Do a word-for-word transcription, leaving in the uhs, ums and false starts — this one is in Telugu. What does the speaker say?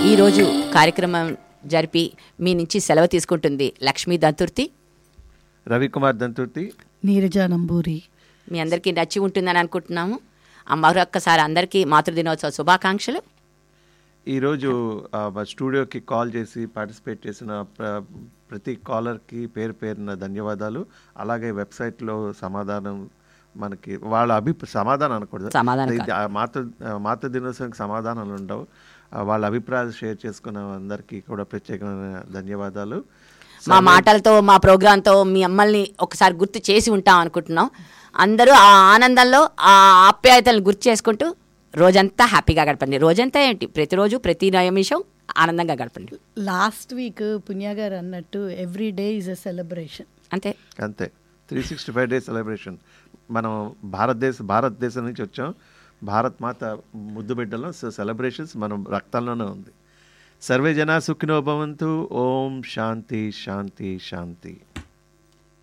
ఈరోజు కార్యక్రమం జరిపి మీ నుంచి సెలవు తీసుకుంటుంది లక్ష్మీ దంతుర్తి, రవికుమార్ దంతుర్తి, నీరజ నంబూరి. మీ అందరికీ నచ్చి ఉంటుందని అనుకుంటున్నాము. మరొక్కసారి అందరికీ మాతృదినోత్సవ శుభాకాంక్షలు. ఈరోజు మా స్టూడియోకి కాల్ చేసి పార్టిసిపేట్ చేసిన ప్ర- ప్రతి కాలర్కి పేరు పేరున ధన్యవాదాలు. అలాగే వెబ్సైట్లో సమాధానం మనకి వాళ్ళ అభి సమాధానం అనకూడదు, సమాధానం ఇది ఆ మాతృ మాతృ దినోత్సవానికి సమాధానాలు ఉండవు. ఆ వాళ్ళ అభిప్రాయాలు షేర్ చేసుకున్న అందరికీ కూడా ప్రత్యేకమైన ధన్యవాదాలు. మా మాటలతో మా ప్రోగ్రాంతో మీ అమ్మల్ని ఒకసారి గుర్తు చేసి ఉంటాం అనుకుంటున్నాం. అందరూ ఆ ఆనందంలో ఆ ఆప్యాయతలను గుర్తు చేసుకుంటూ రోజంతా హ్యాపీగా గడపండి. రోజంతా ఏంటి, ప్రతిరోజు ప్రతి నిమిషం ఆనందంగా గడపండి. లాస్ట్ వీక్ పుణ్య గారు అన్నట్టు every day is a celebration. అంతే అంతే three sixty five days celebration. మనం భారతదేశ భారతదేశం నుంచి వచ్చాం, భారత్ మాత ముద్దు బిడ్డలో. సో సెలబ్రేషన్స్ మనం రక్తంలోనే ఉంది. సర్వే జనా సుఖినో భవంతు. ఓం శాంతి శాంతి శాంతి.